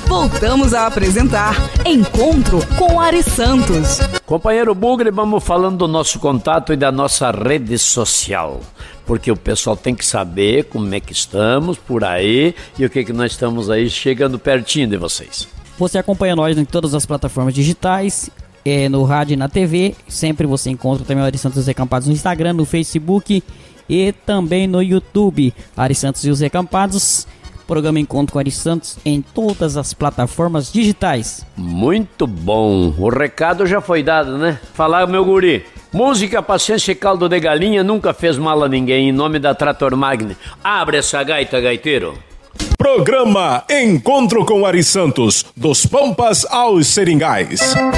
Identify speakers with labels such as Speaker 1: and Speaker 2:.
Speaker 1: voltamos a apresentar Encontro com Ari Santos.
Speaker 2: Companheiro Bugre, vamos falando do nosso contato e da nossa rede social, porque o pessoal tem que saber como é que estamos por aí e o que nós estamos aí chegando pertinho de vocês.
Speaker 3: Você acompanha nós em todas as plataformas digitais, no rádio e na TV. Sempre você encontra também o Ari Santos Recampados no Instagram, no Facebook e também no YouTube. Ari Santos e os Recampados. Programa Encontro com Ari Santos em todas as plataformas digitais.
Speaker 2: Muito bom. O recado já foi dado, né? Falar, meu guri. Música, paciência e caldo de galinha nunca fez mal a ninguém. Em nome da Trator Magni. Abre essa gaita, gaiteiro.
Speaker 4: Programa Encontro com Ari Santos, dos Pampas aos Seringais.